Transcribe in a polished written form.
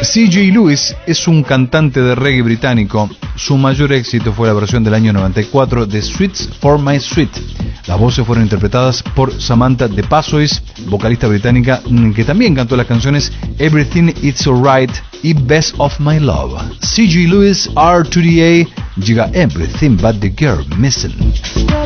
C.J. Lewis es un cantante de reggae británico. Su mayor éxito fue la versión del año 94 de Sweets for My Sweet. Las voces fueron interpretadas por Samantha De Passois, vocalista británica que también cantó las canciones Everything It's Alright y Best of My Love. C.J. Lewis, R2D A, llega Everything But The Girl Missing.